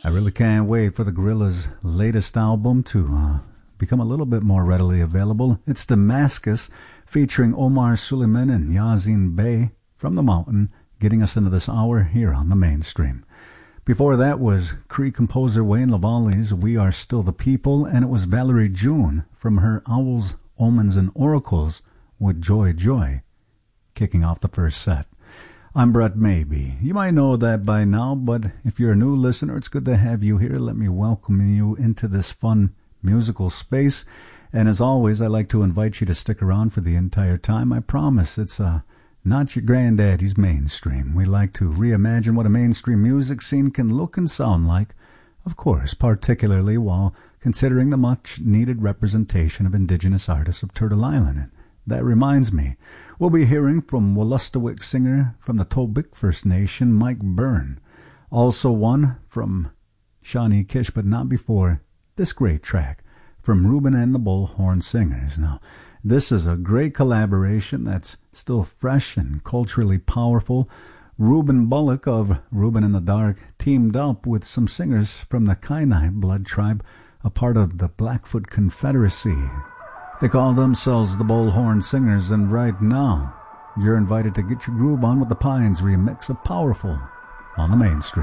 I really can't wait for the Gorillaz' latest album to become a little bit more readily available. It's Damascus, featuring Omar Suleiman and Yazin Bey from the Mountain, getting us into this hour here on the Mainstream. Before that was Cree composer Wayne Lavallee's We Are Still the People, and it was Valerie June from her Owls, Omens, and Oracles with Joy Joy, kicking off the first set. I'm Brett Maybe. You might know that by now, but if you're a new listener, it's good to have you here. Let me welcome you into this fun musical space. And as always, I like to invite you to stick around for the entire time. I promise it's not your granddaddy's mainstream. We like to reimagine what a mainstream music scene can look and sound like, of course, particularly while considering the much-needed representation of indigenous artists of Turtle Island. And that reminds me, we'll be hearing from Wolastoqiyik singer from the Tobique First Nation, Mike Byrne. Also one from Shawnee Kish, but not before this great track from Reuben and the Bullhorn Singers. Now, this is a great collaboration that's still fresh and culturally powerful. Reuben Bullock of Reuben in the Dark teamed up with some singers from the Kainai blood tribe, a part of the Blackfoot Confederacy. They call themselves the Bullhorn Singers, and right now, you're invited to get your groove on with the Pines remix of Powerful on the Mainstream.